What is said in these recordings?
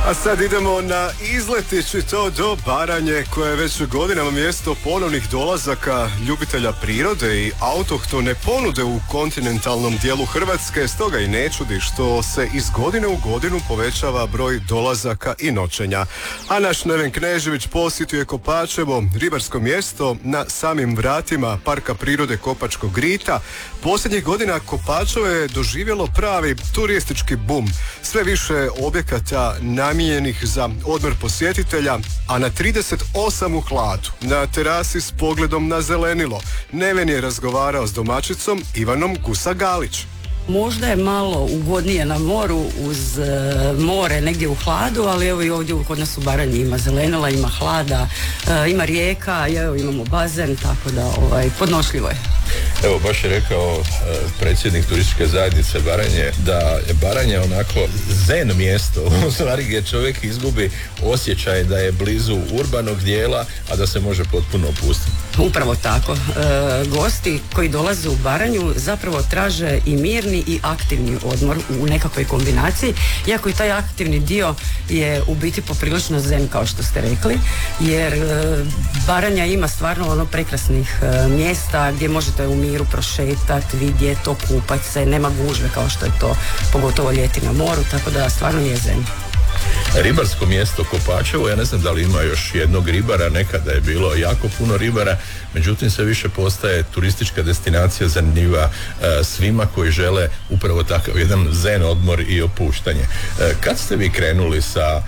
A sad idemo na izletić i to do Baranje, koje je već godinama mjesto ponovnih dolazaka ljubitelja prirode i autohtone ponude u kontinentalnom dijelu Hrvatske, stoga i ne čudi što se iz godine u godinu povećava broj dolazaka i noćenja. A naš Neven Knežević posjetio je Kopačevo, ribarsko mjesto na samim vratima Parka prirode Kopačkog rita. Posljednjih godina Kopačevo je doživjelo pravi turistički bum. Sve više objekata namijenjenih za odmor posjetitelja, a na 38 u Hladu, na terasi s pogledom na zelenilo, Neven je razgovarao s domaćicom Ivanom Gusa-Galić. Možda je malo ugodnije na moru uz more negdje u Hladu, ali evo i ovdje kod nas u Baranji ima zelenila, ima hlada, ima rijeka, evo imamo bazen, tako da podnošljivo je. Evo, baš je rekao predsjednik turističke zajednice Baranje da je Baranja onako zen mjesto, u stvari gdje čovjek izgubi osjećaj da je blizu urbanog dijela, a da se može potpuno opustiti. Upravo tako. Gosti koji dolaze u Baranju zapravo traže i mirni i aktivni odmor u nekakvoj kombinaciji, iako i taj aktivni dio je u biti poprilično zen, kao što ste rekli, jer Baranja ima stvarno prekrasnih mjesta gdje možete u miru prošetati, vidjeti, okupat se, nema gužve kao što je to pogotovo ljeti na moru, tako da stvarno je zen. Ribarsko mjesto Kopačevo, ja ne znam da li ima još jednog ribara, nekada je bilo jako puno ribara, međutim sve više postaje turistička destinacija zanimljiva svima koji žele upravo takav jedan zen odmor i opuštanje. Kad ste vi krenuli sa,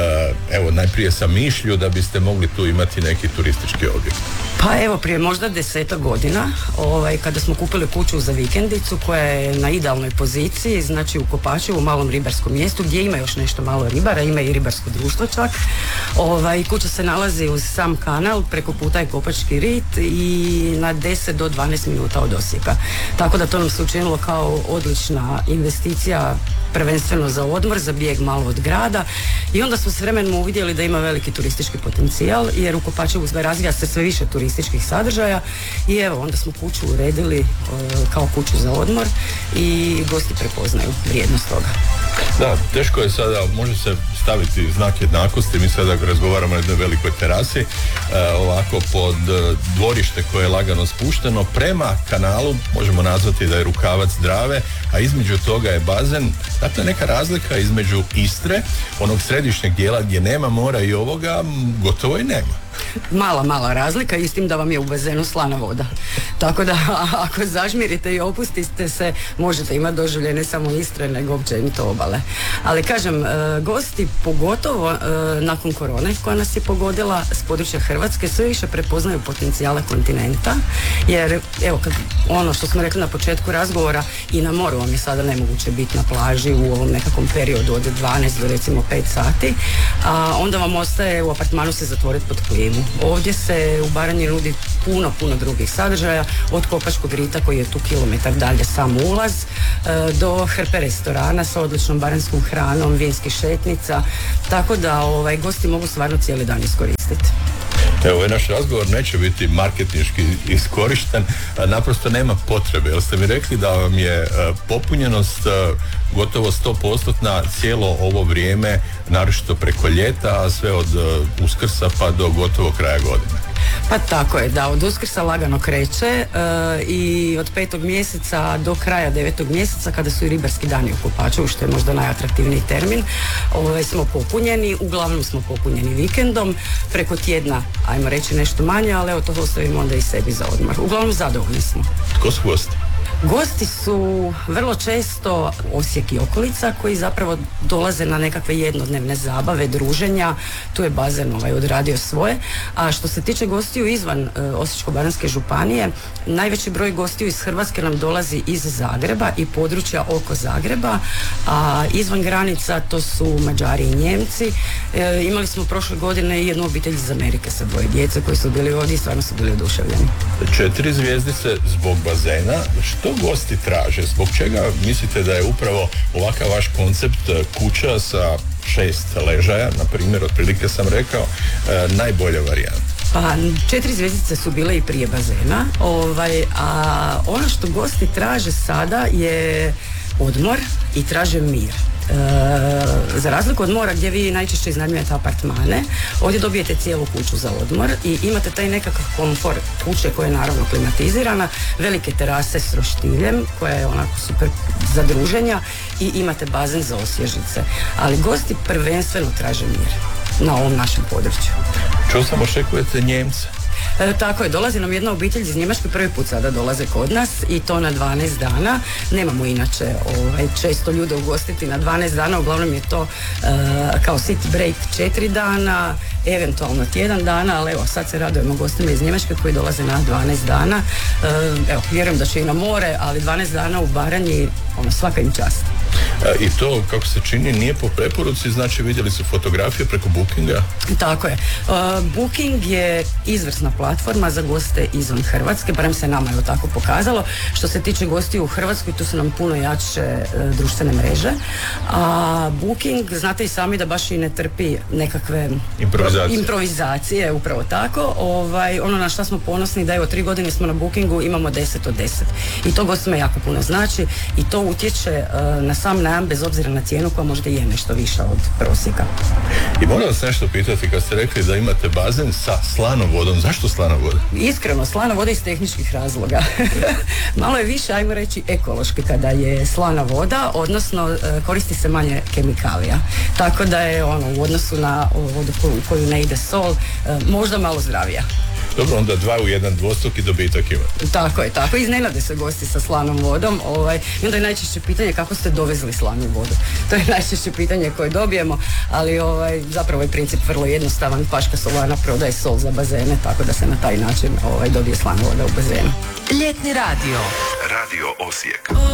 evo najprije sa mišlju da biste mogli tu imati neki turistički objekt? Pa evo, prije možda 10 godina, kada smo kupili kuću za vikendicu koja je na idealnoj poziciji, znači u Kopačevu, u malom ribarskom mjestu gdje ima još nešto malo ribara, ima i ribarsko društvo čak. Kuća se nalazi uz sam kanal, preko puta je Kopački rit i na 10 do 12 minuta od Osijeka. Tako da to nam se učinilo kao odlična investicija, prvenstveno za odmor, za bijeg malo od grada, i onda smo s vremenom uvidjeli da ima veliki turistički potencijal, jer u Kopačevu razvija se sve više turističkih sadržaja i evo, onda smo kuću uredili kao kuću za odmor i gosti prepoznaju vrijednost toga. Da, teško je sada, može se staviti znak jednakosti, mi sada razgovaramo na jednoj velikoj terasi, ovako pod dvorište koje je lagano spušteno prema kanalu, možemo nazvati da je rukavac Drave, a između toga je bazen. Dakle, neka razlika između Istre, onog središnjeg dijela gdje nema mora, i ovoga gotovo i nema. Mala razlika, i s tim da vam je u bazenu slana voda. Tako da ako zažmirite i opustite se, možete imati doživlje ne samo Istre, nego općenito obale. Ali kažem, gosti pogotovo nakon korone koja nas je pogodila s područja Hrvatske sve više prepoznaju potencijale kontinenta, jer evo, ono što smo rekli na početku razgovora, i na moru vam je sada nemoguće biti na plaži u ovom nekakvom periodu od 12 do recimo 5 sati, a onda vam ostaje u apartmanu se zatvoriti pod klimu. Ovdje se u Baranji nudi puno drugih sadržaja, od Kopačkog rita koji je tu kilometar dalje sam ulaz, do hrpe restorana sa odličnom baranjskom hranom, vinskih šetnica, tako da gosti mogu stvarno cijeli dan iskoristiti. Evo, ovaj naš razgovor neće biti marketinški iskorišten, naprosto nema potrebe, jer ste mi rekli da vam je popunjenost gotovo 100% cijelo ovo vrijeme, naročito preko ljeta, a sve od Uskrsa pa do gotovo kraja godine. Pa tako je, da, od Uskrsa lagano kreće i od 5. mjeseca do kraja 9. mjeseca, kada su i ribarski dani u Kopačevu, što je možda najatraktivniji termin, smo popunjeni, uglavnom smo popunjeni vikendom, preko tjedna, ajmo reći nešto manje, ali evo, to ostavimo onda i sebi za odmor. Uglavnom zadovoljni smo. Tko su gosti? Gosti su vrlo često Osijek i okolica, koji zapravo dolaze na nekakve jednodnevne zabave, druženja. Tu je bazen odradio svoje. A što se tiče gostiju izvan Osječko-baranjske županije, najveći broj gostiju iz Hrvatske nam dolazi iz Zagreba i područja oko Zagreba, a izvan granica to su Mađari i Njemci. Imali smo prošle godine i jednu obitelj iz Amerike sa 2 djece koji su bili ovdje i stvarno su bili oduševljeni. 4 zvjezdice zbog bazena. Što gosti traže? Zbog čega mislite da je upravo ovakav vaš koncept kuća sa 6 ležaja, na primjer, otprilike sam rekao, najbolja varijanta? Pa 4 zvjezdice su bile i prije bazena, a ono što gosti traže sada je odmor i traže mir. Za razliku od mora gdje vi najčešće iznajmljujete apartmane, ovdje dobijete cijelu kuću za odmor i imate taj nekakav komfort kuće koja je naravno klimatizirana, velike terase s roštiljem koja je onako super za druženja i imate bazen za osvježice. Ali gosti prvenstveno traže mir na ovom našem području. Čuo sam, očekujete Njemce? Tako je, dolazi nam jedna obitelj iz Njemačke, prvi put sada dolaze kod nas i to na 12 dana. Nemamo inače često ljude ugostiti na 12 dana, uglavnom je to kao city break 4 dana, eventualno tjedan dana, ali evo sad se radujemo gostima iz Njemačke koji dolaze na 12 dana. Evo, vjerujem da će i na more, ali 12 dana u Baranji, svaka im čast. I to, kako se čini, nije po preporuci, znači vidjeli su fotografije preko Bookinga? Tako je. Booking je izvrsna platforma za goste izvan Hrvatske, barem se nama je tako pokazalo. Što se tiče gostiju u Hrvatskoj, tu su nam puno jače društvene mreže. A Booking, znate i sami da baš i ne trpi nekakve improvizacije, upravo tako. Ono na šta smo ponosni, da evo 3 godine smo na Bookingu, imamo 10 od 10. I to gostima jako puno znači i to utječe na sam najam bez obzira na cijenu koja možda je nešto viša od prosjeka. I moram vas nešto pitati, kad ste rekli da imate bazen sa slanom vodom, zašto slana voda? Iskreno, slana voda iz tehničkih razloga. Malo je više, ajmo reći, ekološki kada je slana voda, odnosno koristi se manje kemikalija. Tako da je u odnosu na vodu koju ne ide sol, možda malo zdravija. Dobro, onda 2 u 1 dvostruki dobitak ima. Tako je, tako. Iznenade se gosti sa slanom vodom. I onda je najčešće pitanje kako ste dovezli slanu vodu. To je najčešće pitanje koje dobijemo, ali zapravo je princip vrlo jednostavan. Paška Solana prodaje sol za bazene, tako da se na taj način dobije slana voda u bazenu. Ljetni radio. Radio Osijek.